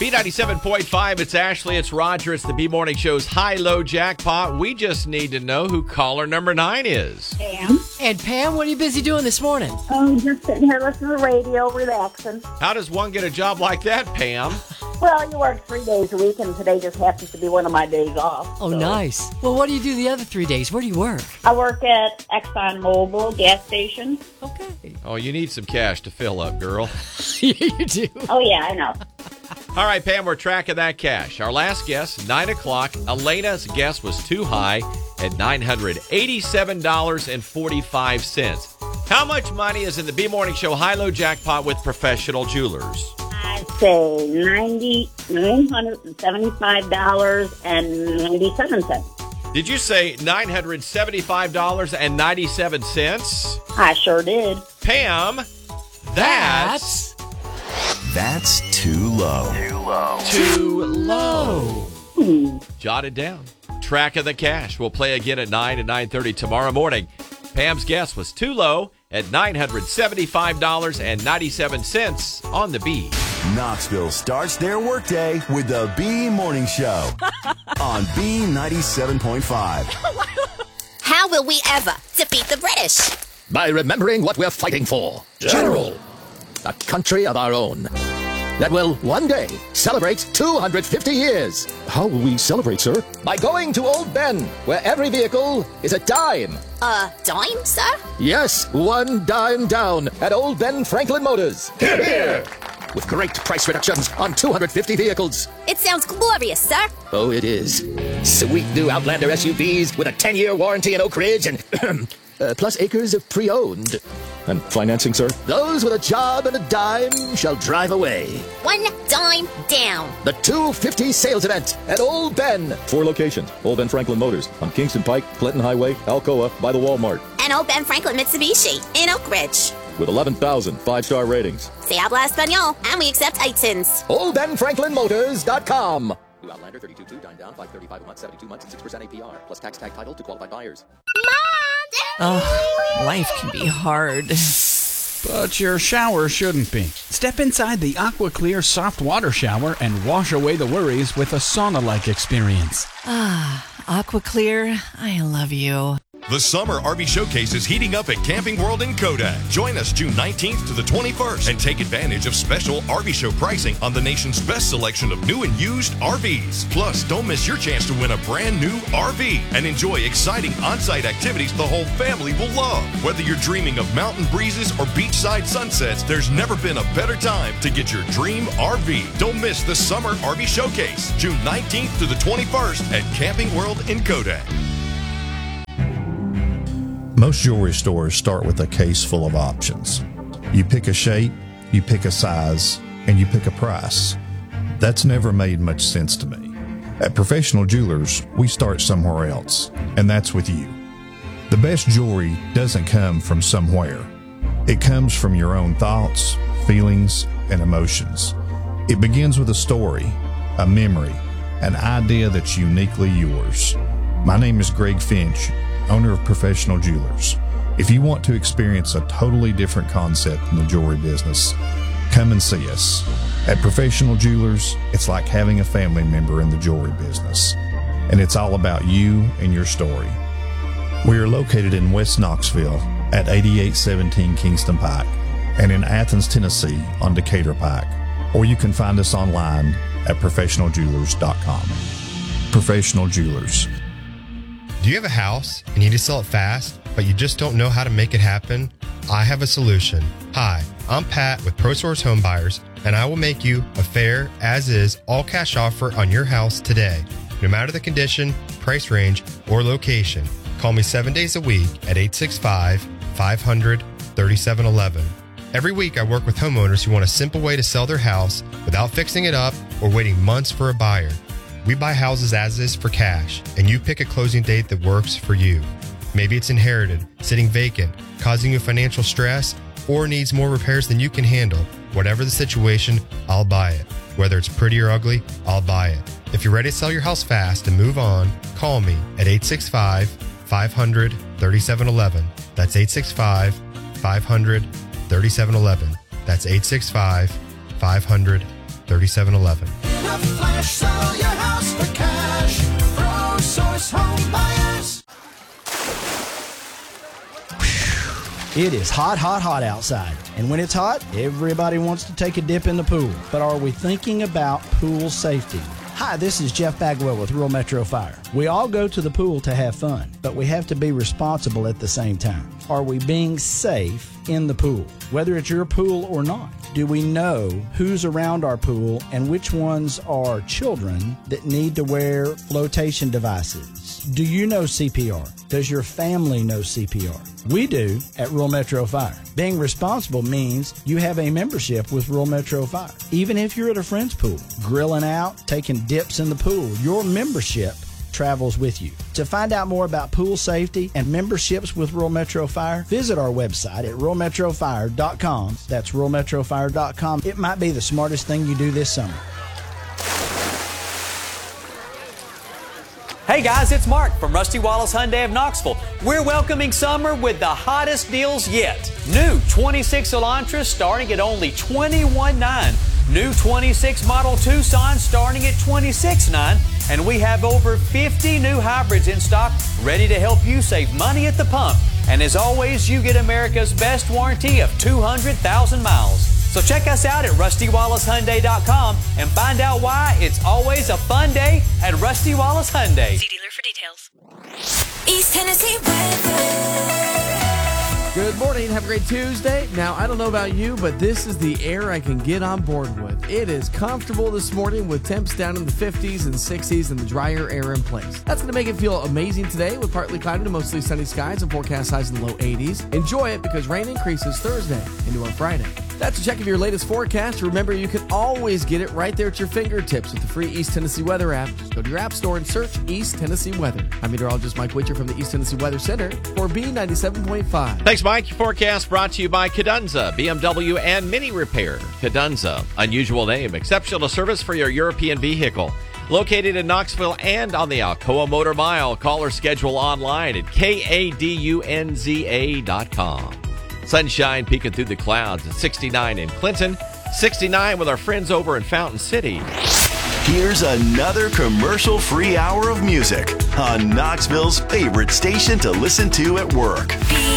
B97.5, it's Ashley, it's Roger, it's the B-Morning Show's high-low jackpot. We just need to know who caller number 9 is. Pam. And Pam, what are you busy doing this morning? Oh, just sitting here listening to the radio, relaxing. How does one get a job like that, Pam? Well, you work 3 days a week, and today just happens to be one of my days off. Oh, so. Nice. Well, what do you do the other 3 days? Where do you work? I work at ExxonMobil gas station. Okay. Oh, you need some cash to fill up, girl. Yeah, you do. Oh, yeah, I know. All right, Pam, we're tracking that cash. Our last guess, 9 o'clock. Elena's guess was too high at $987.45. How much money is in the B-Morning Show high-low jackpot with Professional Jewelers? I'd say $975.97. Did you say $975.97? I sure did. Pam, that's too low. too low. Jot it down. Track of the cash. We'll play again at 9 and 9:30 tomorrow morning. Pam's guess was too low at $975.97 on the B. Knoxville starts their workday with the B Morning Show on B97.5. How will we ever defeat the British? By remembering what we're fighting for. General. A country of our own that will one day celebrate 250 years. How will we celebrate, sir? By going to Old Ben, where every vehicle is a dime. A dime, sir? Yes, 1 dime down at Old Ben Franklin Motors. Hear, hear. With great price reductions on 250 vehicles. It sounds glorious, sir. Oh, it is. Sweet new Outlander SUVs with a 10-year warranty in Oak Ridge and plus acres of pre-owned. And financing, sir? Those with a job and a dime shall drive away. 1 dime down. The 250 sales event at Old Ben. 4 locations. Old Ben Franklin Motors on Kingston Pike, Clinton Highway, Alcoa, by the Walmart. And Old Ben Franklin Mitsubishi in Oak Ridge. With 11,000 5-star ratings. Se habla español, and we accept items. OldBenFranklinMotors.com. New Outlander 32.2, dine down, 535 a month, 72 months, and 6% APR. Plus tax tag title to qualified buyers. Oh, life can be hard. But your shower shouldn't be. Step inside the AquaClear soft water shower and wash away the worries with a sauna-like experience. AquaClear, I love you. The Summer RV Showcase is heating up at Camping World in Kodak. Join us June 19th to the 21st and take advantage of special RV show pricing on the nation's best selection of new and used RVs. Plus, don't miss your chance to win a brand new RV and enjoy exciting on-site activities the whole family will love. Whether you're dreaming of mountain breezes or beachside sunsets, there's never been a better time to get your dream RV. Don't miss the Summer RV Showcase, June 19th to the 21st at Camping World in Kodak. Most jewelry stores start with a case full of options. You pick a shape, you pick a size, and you pick a price. That's never made much sense to me. At Professional Jewelers, we start somewhere else, and that's with you. The best jewelry doesn't come from somewhere. It comes from your own thoughts, feelings, and emotions. It begins with a story, a memory, an idea that's uniquely yours. My name is Greg Finch, owner of Professional Jewelers. If you want to experience a totally different concept in the jewelry business, come and see us. At Professional Jewelers, it's like having a family member in the jewelry business, and it's all about you and your story. We are located in West Knoxville at 8817 Kingston Pike and in Athens, Tennessee on Decatur Pike, or you can find us online at professionaljewelers.com. Professional Jewelers. Do you have a house and you need to sell it fast, but you just don't know how to make it happen? I have a solution. Hi, I'm Pat with ProSource Home Buyers, and I will make you a fair, as-is, all-cash offer on your house today. No matter the condition, price range, or location, call me 7 days a week at 865-500-3711. Every week I work with homeowners who want a simple way to sell their house without fixing it up or waiting months for a buyer. We buy houses as is for cash, and you pick a closing date that works for you. Maybe it's inherited, sitting vacant, causing you financial stress, or needs more repairs than you can handle. Whatever the situation, I'll buy it. Whether it's pretty or ugly, I'll buy it. If you're ready to sell your house fast and move on, call me at 865-500-3711. That's 865-500-3711. That's 865-500-3711. a flash, sell your house for cash. ProSource Home Buyers. It is hot, hot, hot outside. And when it's hot, everybody wants to take a dip in the pool. But are we thinking about pool safety? Hi, this is Jeff Bagwell with Rural Metro Fire. We all go to the pool to have fun, but we have to be responsible at the same time. Are we being safe in the pool, whether it's your pool or not? Do we know who's around our pool and which ones are children that need to wear flotation devices? Do you know CPR? Does your family know CPR? We do at Rural Metro Fire. Being responsible means you have a membership with Rural Metro Fire. Even if you're at a friend's pool, grilling out, taking dips in the pool, your membership travels with you. To find out more about pool safety and memberships with Rural Metro Fire, visit our website at ruralmetrofire.com. That's ruralmetrofire.com. It might be the smartest thing you do this summer. Hey guys, it's Mark from Rusty Wallace Hyundai of Knoxville. We're welcoming summer with the hottest deals yet. New 26 Elantras starting at only $21,900. New 26 Model Tucson starting at $26,900. And we have over 50 new hybrids in stock ready to help you save money at the pump. And as always, you get America's best warranty of 200,000 miles. So check us out at RustyWallaceHyundai.com and find out why it's always a fun day at Rusty Wallace Hyundai. See dealer for details. East Tennessee weather. Good morning. Have a great Tuesday. Now, I don't know about you, but this is the air I can get on board with. It is comfortable this morning with temps down in the 50s and 60s and the drier air in place. That's going to make it feel amazing today with partly cloudy to mostly sunny skies and forecast highs in the low 80s. Enjoy it because rain increases Thursday into our Friday. That's a check of your latest forecast. Remember, you can always get it right there at your fingertips with the free East Tennessee Weather app. Just go to your app store and search East Tennessee Weather. I'm meteorologist Mike Witcher from the East Tennessee Weather Center for B97.5. Thanks, Mike. Your forecast brought to you by Cadunza, BMW and Mini Repair. Cadunza, unusual name, exceptional service for your European vehicle. Located in Knoxville and on the Alcoa Motor Mile. Call or schedule online at kadunza.com. Sunshine peeking through the clouds at 69 in Clinton, 69 with our friends over in Fountain City. Here's another commercial-free hour of music on Knoxville's favorite station to listen to at work.